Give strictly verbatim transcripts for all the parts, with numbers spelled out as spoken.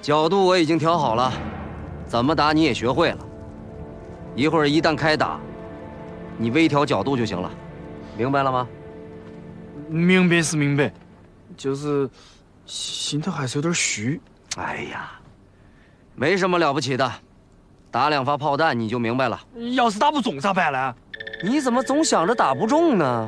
角度我已经调好了，怎么打你也学会了。一会儿一旦开打，你微调角度就行了，明白了吗？ 明白是明白，就是心头还是有点虚。 哎呀，没什么了不起的，打两发炮弹你就明白了。 要是打不中咋办呢？ 你怎么总想着打不中呢？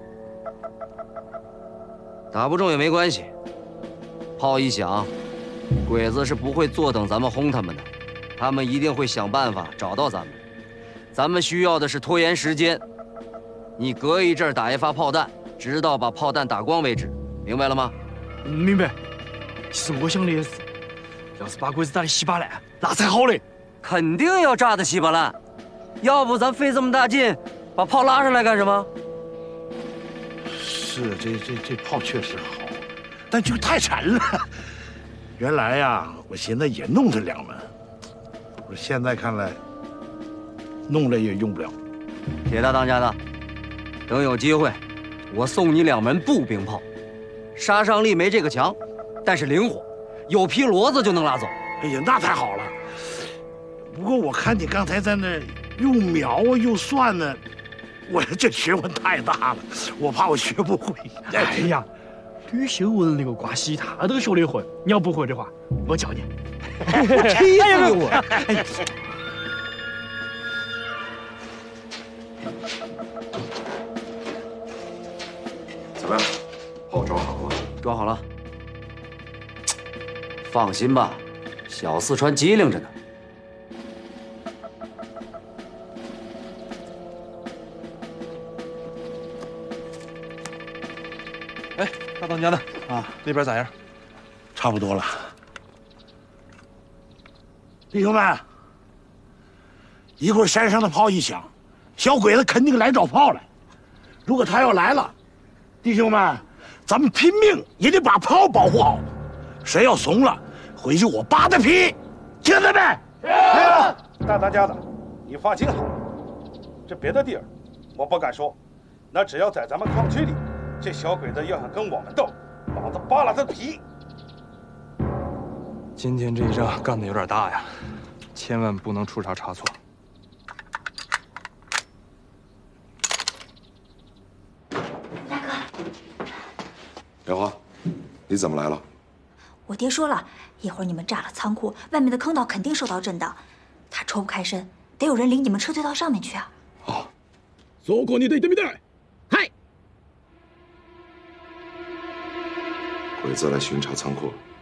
打不中也没关系，炮一响，鬼子是不会坐等咱们轰他们的，他们一定会想办法找到咱们。咱们需要的是拖延时间，你隔一阵打一发炮弹，直到把炮弹打光为止，明白了吗？ 明白。其实我想的也是，要是把鬼子打得稀巴烂，那才好嘞。 肯定要炸得稀巴烂，要不咱费这么大劲把炮拉上来干什么？ 是，这这这炮确实好，但就太沉了。原来呀，我寻思也弄这两门，我现在看来，弄了也用不了。 铁大当家的，等有机会，我送你两门步兵炮，杀伤力没这个强，但是灵活，有劈骡子就能拉走。 哎呀，那太好了。不过我看你刚才在那又瞄啊又算呢，我这学问太大了，我怕我学不会。 哎呀，吕秀文那个瓜西他都学得会，你要不会的话，我教你。 气死我！ 怎么样，炮找好了吗？ 装好了。放心吧，小四川机灵着呢。 哎，大当家的啊，那边咋样？ 差不多了。弟兄们，一会儿山上的炮一响，小鬼子肯定来找炮来。如果他要来了，弟兄们，咱们拼命也得把炮保护好。谁要怂了，回去我扒他皮，听见没？ 是。大当家的，你放心好了，这别的地儿我不敢说，那只要在咱们矿区里，这小鬼子要想跟我们斗，老子扒了他的皮。 今天这一仗干得有点大呀，千万不能出啥差错。 大哥， 杨花，你怎么来了？ 我爹说了，一会儿你们炸了仓库，外面的坑道肯定受到震荡，他抽不开身，得有人领你们撤退到上面去啊。 好， そこにいてみたい。はい。 鬼子来巡查仓库。